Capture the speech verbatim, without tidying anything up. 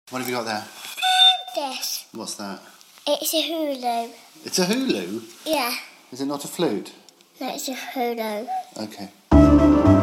What have you got there? This. What's that? It's a hulu. It's a hulu? Yeah. Is it not a flute? No, it's a hulu. Okay.